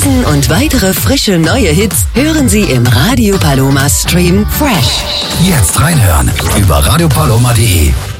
Diesen und weitere frische neue Hits hören Sie im Radio Paloma Stream Fresh. Jetzt reinhören über radiopaloma.de.